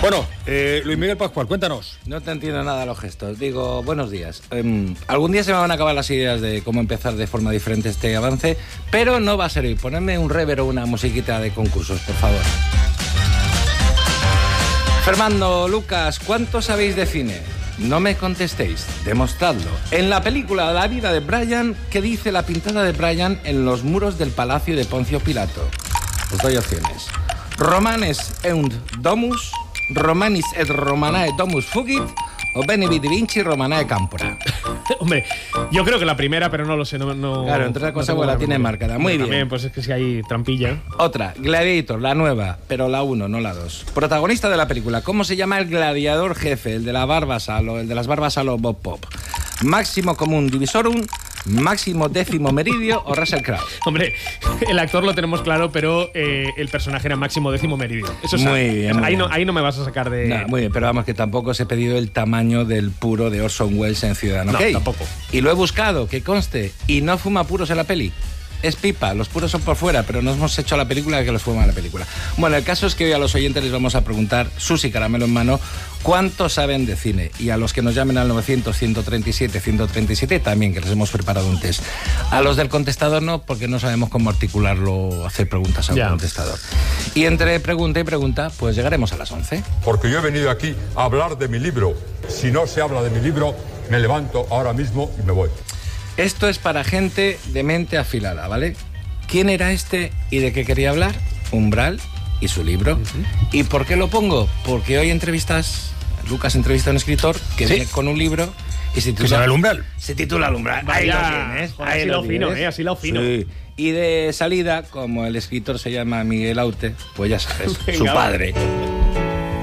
Bueno, Luis Miguel Pascual, cuéntanos. No te entiendo nada de los gestos. Digo, buenos días. Algún día se me van a acabar las ideas de cómo empezar de forma diferente este avance, pero no va a ser hoy. Ponedme un rever o una musiquita de concursos, por favor. Fernando, Lucas, ¿cuánto sabéis de cine? No me contestéis, demostradlo. En la película La vida de Brian, ¿qué dice la pintada de Brian en los muros del palacio de Poncio Pilato? Os doy opciones. Romanes eunt domus, Romanis et Romanae domus fugit, o Bene vidi vinci Romanae campora. Hombre, yo creo que la primera, pero no lo sé. No, claro, entre otras cosas, pues la tiene marcada. Muy bien. También, pues es que si hay trampilla. Otra, Gladiator, la nueva, pero la 1, no la 2. Protagonista de la película, ¿cómo se llama el gladiador jefe? El de la barba salo, el de las barbas salo Bob Pop. Máximo común divisorum, máximo décimo meridio o Russell Crowe. Hombre, el actor lo tenemos claro, pero el personaje era máximo décimo meridio. Eso es muy bien. Ahí no me vas a sacar de... No, muy bien, pero vamos, que tampoco os he pedido el tamaño del puro de Orson Welles en Ciudadano No, Kane. tampoco. Y lo he buscado, que conste, y no fuma puros en la peli. Es pipa, los puros son por fuera, pero no hemos hecho la película que los fuma en la película. Bueno, el caso es que hoy a los oyentes les vamos a preguntar, Susi Caramelo en mano, ¿cuánto saben de cine? Y a los que nos llamen al 900-137-137 también, que les hemos preparado un test. A los del contestador no, porque no sabemos cómo articularlo, hacer preguntas al contestador. Y entre pregunta y pregunta, pues llegaremos a las 11. Porque yo he venido aquí a hablar de mi libro. Si no se habla de mi libro, me levanto ahora mismo y me voy. Esto es para gente de mente afilada, ¿vale? ¿Quién era este y de qué quería hablar? Umbral y su libro. ¿Y por qué lo pongo? Porque hoy Lucas entrevista a un escritor que viene con un libro y se titula El Umbral. Se titula El Umbral. Vaya, ahí lo tienes. así lo fino, así lo fino. Sí. Y de salida, como el escritor se llama Miguel Aute, pues ya sabes, su padre.